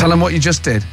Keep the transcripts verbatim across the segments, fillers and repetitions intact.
Tell them what you just did.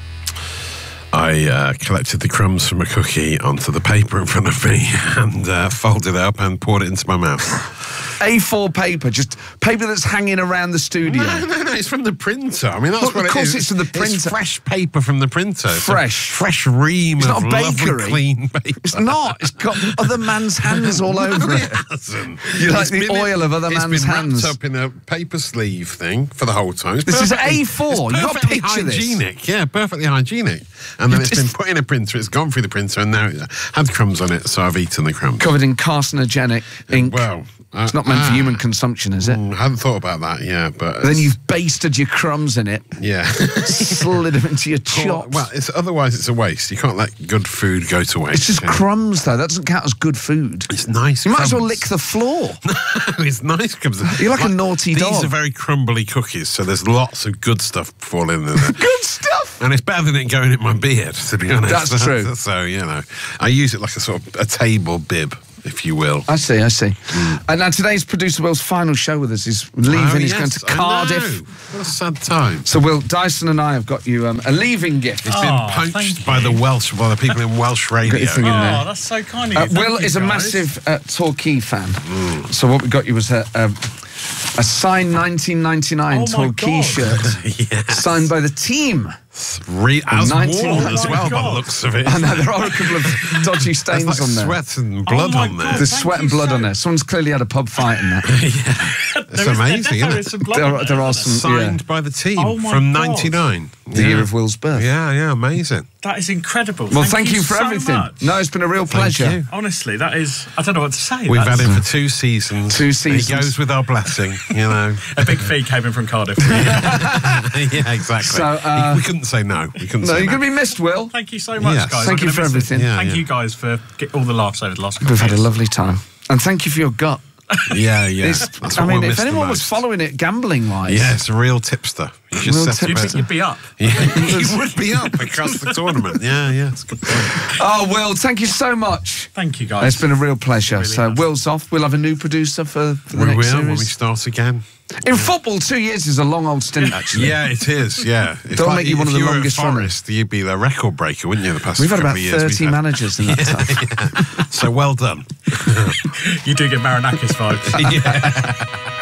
I uh, collected the crumbs from a cookie onto the paper in front of me and uh, folded it up and poured it into my mouth. A four paper, just paper that's hanging around the studio. No, no, no, it's from the printer. I mean, that's Well, what of it course is. it's from the printer. It's fresh paper from the printer. It's a Fresh. fresh ream It's of not a lovely, bakery. clean paper. It's not. It's got other man's hands all over No, it. it hasn't. You like It's the been in- oil of other it's man's been hands. wrapped up in a paper sleeve thing for the whole time. It's This is perfectly- A four. It's You've got to perfectly picture this. hygienic. Yeah, perfectly hygienic. And then You it's just- been put in a printer. It's gone through the printer, and now it had crumbs on it, so I've eaten the crumbs. Covered in carcinogenic ink. Well, uh, It's not meant for ah, human consumption, is it? mm, I hadn't thought about that. Yeah, but Then it's- you've basted your crumbs in it, yeah. slid them into your chops. Well, it's otherwise it's a waste. You can't let good food go to waste. It's just can you? crumbs, though. That doesn't count as good food. It's nice. You might as well crumbs. lick the floor. It's nice crumbs. You're like a naughty these dog. These are very crumbly cookies, so there's lots of good stuff falling in there. Good stuff. And it's better than it going in my beard, to be honest. That's true. So, you know, I use it like a sort of a table bib, if you will. I see, I see. And now today's producer Will's final show with us. He's leaving. Oh, He's yes, going to I Cardiff. know. What a sad time. So, Will, Dyson and I have got you um, a leaving gift. It's Oh, been thank poached you. by the Welsh, by the people in Welsh radio. your thing in there. Oh, that's so kind of you. Uh, Thank Will you, is a guys. massive uh, Torquay fan. So what we got you was a, a, a signed nineteen ninety-nine Oh, my Torquay God. shirt Yes. signed by the team. Re- as nineteen worn as Oh, my well, by the God. looks of it. I know, there are a couple of dodgy There's stains like on there. sweat and blood my on there. God. There's Thank sweat you and blood so- on there. Someone's clearly had a pub fight in there. It's There is- amazing, there isn't is it? some blood There on are- there are isn't some- Signed by the team Oh my from God. ninety-nine. The year of Will's birth. Yeah, yeah, amazing. it? That is incredible. Well, thank, you for so everything. much. No, it's been a real Thank pleasure. you. Honestly, that is. I don't know what to say. We've That's- had him for two seasons. Two seasons. He goes with our blessing, you know. A big fee came in from Cardiff. Yeah, exactly. So, uh, we couldn't say no. We couldn't No, say you're no. going to be missed, Will. Thank you so much, Yes. guys. Thank I'm you gonna for miss it. everything. Yeah, Thank yeah. you guys for get all the laughs over the last couple We've of had a years. lovely time. And thank you for your gut. Yeah, yeah. It's- That's I what mean, we'll if miss the anyone was most. following it gambling-wise... Yeah, it's a real tipster. You just Real set tipster. You about think you'd be up? Yeah, he would be up across the tournament. Yeah, yeah, it's a good point. Oh, Will, thank you so much. Thank you, guys. It's been a real pleasure. Really so has. Will's off. We'll have a new producer for, for the We next will when we series. start again. In football, two years is a long old stint, actually. Yeah, it is. Yeah, it's Don't make you one of if the were at longest runners. Forest, you'd be the record breaker, wouldn't you? The past We've had couple about of years thirty we've had. managers in that time. So well done. You do get Marinakis vibes. Yeah.